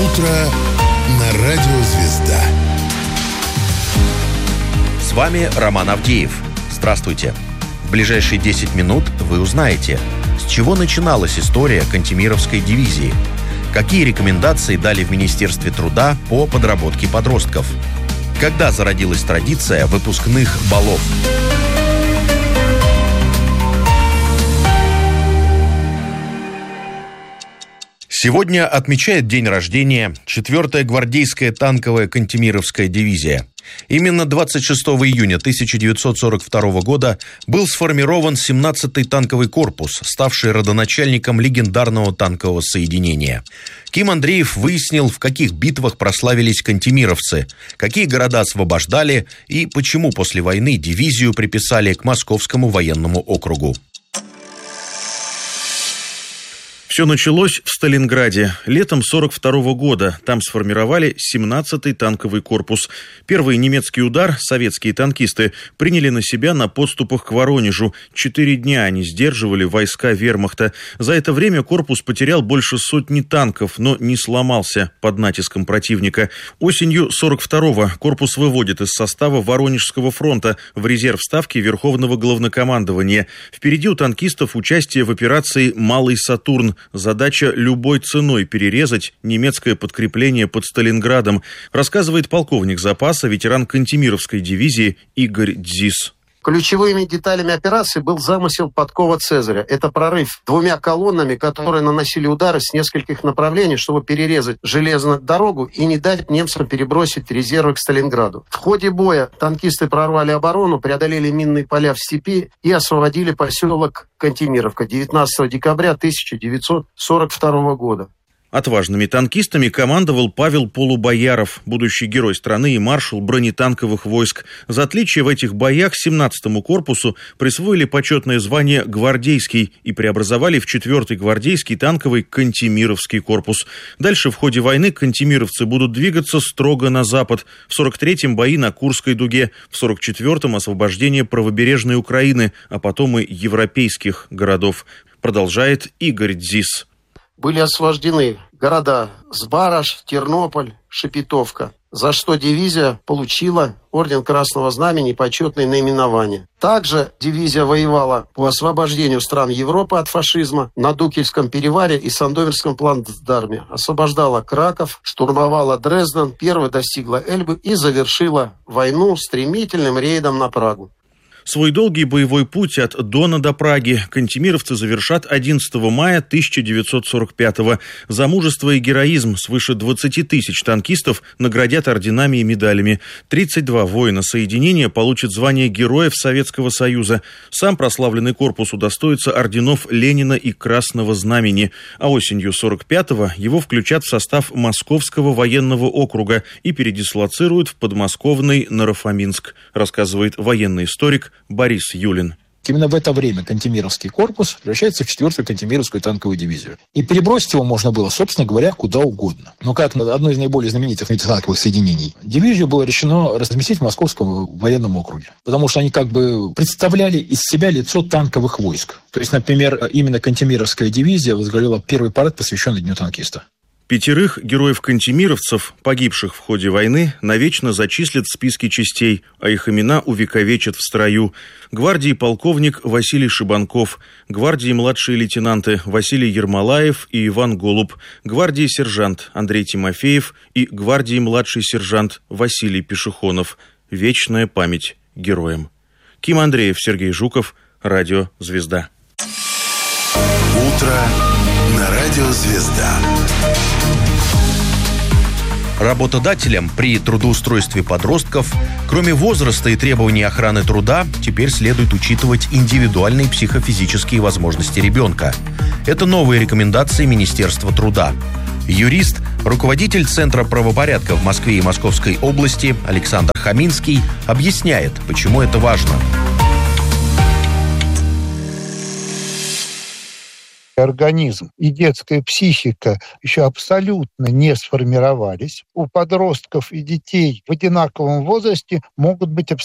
Утро на радио «Звезда». С вами Роман Авдеев. Здравствуйте. В ближайшие 10 минут вы узнаете, с чего начиналась история Кантемировской дивизии, какие рекомендации дали в Министерстве труда по подработке подростков, когда зародилась традиция выпускных балов. Сегодня отмечает день рождения 4-я гвардейская танковая Кантемировская дивизия. Именно 26 июня 1942 года был сформирован 17-й танковый корпус, ставший родоначальником легендарного танкового соединения. Ким Андреев выяснил, в каких битвах прославились кантемировцы, какие города освобождали и почему после войны дивизию приписали к Московскому военному округу. Все началось в Сталинграде. Летом 1942 года там сформировали 17-й танковый корпус. Первый немецкий удар советские танкисты приняли на себя на подступах к Воронежу. 4 дня они сдерживали войска вермахта. За это время корпус потерял больше сотни танков, но не сломался под натиском противника. Осенью 1942-го корпус выводит из состава Воронежского фронта в резерв ставки Верховного главнокомандования. Впереди у танкистов участие в операции «Малый Сатурн». Задача любой ценой перерезать немецкое подкрепление под Сталинградом, рассказывает полковник запаса, ветеран Кантемировской дивизии Игорь Дзис. Ключевыми деталями операции был замысел подкова Цезаря. Это прорыв 2 колоннами, которые наносили удары с нескольких направлений, чтобы перерезать железную дорогу и не дать немцам перебросить резервы к Сталинграду. В ходе боя танкисты прорвали оборону, преодолели минные поля в степи и освободили поселок Кантемировка 19 декабря 1942 года. Отважными танкистами командовал Павел Полубояров, будущий герой страны и маршал бронетанковых войск. За отличие в этих боях 17-му корпусу присвоили почетное звание «Гвардейский» и преобразовали в 4-й гвардейский танковый Кантемировский корпус. Дальше в ходе войны кантемировцы будут двигаться строго на запад. В 43-м бои на Курской дуге, в 44-м освобождение правобережной Украины, а потом и европейских городов. Продолжает Игорь Дзис. Были освобождены города Сбараж, Тернополь, Шепетовка, за что дивизия получила орден Красного Знамени и почетное наименование. Также дивизия воевала по освобождению стран Европы от фашизма на Дукельском перевале и Сандомирском плацдарме. Освобождала Краков, штурмовала Дрезден, первой достигла Эльбы и завершила войну стремительным рейдом на Прагу. Свой долгий боевой путь от Дона до Праги кантемировцы завершат 11 мая 1945-го. За мужество и героизм свыше 20 тысяч танкистов наградят орденами и медалями. 32 воина соединения получат звание Героев Советского Союза. Сам прославленный корпус удостоится орденов Ленина и Красного Знамени. А осенью 45-го его включат в состав Московского военного округа и передислоцируют в подмосковный Наро-Фоминск, рассказывает военный историк Борис Юлин. Именно в это время Кантемировский корпус превращается в 4-ю Кантемировскую танковую дивизию. И перебросить его можно было, собственно говоря, куда угодно. Но как одно из наиболее знаменитых танковых соединений, дивизию было решено разместить в Московском военном округе. Потому что они как бы представляли из себя лицо танковых войск. То есть, например, именно Кантемировская дивизия возглавила первый парад, посвященный Дню танкиста. 5 героев-кантемировцев, погибших в ходе войны, навечно зачислят в списке частей, а их имена увековечат в строю. Гвардии полковник Василий Шибанков, гвардии младшие лейтенанты Василий Ермолаев и Иван Голуб, гвардии сержант Андрей Тимофеев и гвардии младший сержант Василий Пешехонов. Вечная память героям. Ким Андреев, Сергей Жуков, Радио «Звезда». Утро на радио «Звезда». Работодателям при трудоустройстве подростков, кроме возраста и требований охраны труда, теперь следует учитывать индивидуальные психофизические возможности ребенка. Это новые рекомендации Министерства труда. Юрист, руководитель Центра правопорядка в Москве и Московской области Александр Хаминский объясняет, почему это важно. Организм и детская психика еще абсолютно не сформировались. У подростков и детей в одинаковом возрасте могут быть абсолютно